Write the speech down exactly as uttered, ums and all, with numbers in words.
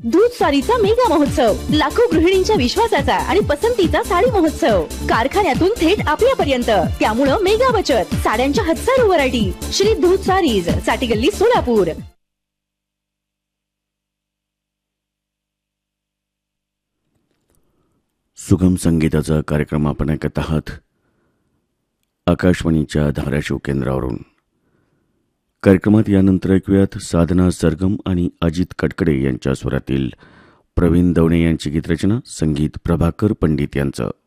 दूध सारीचा मेगा महोत्सव, लाखो गृहिणींच्या विश्वासाचा आणि पसंतीचा साडी महोत्सव, कारखान्यातून थेट आपल्यापर्यंत, त्यामुळे मेगा बचत, साड्यांच्या हजारो व्हरायटी. श्री दूध सारीज, साठीगल्ली, सोलापूर. सुगम संगीताचा कार्यक्रम आपण ऐकत आहात आकाशवाणीच्या धाराशिव केंद्रावरून. कार्यक्रमात यानंतर ऐकूयात साधना सरगम आणि अजित कडकडे यांच्या स्वरातील प्रवीण दवणे यांची गीतरचना, संगीत प्रभाकर पंडित यांचं.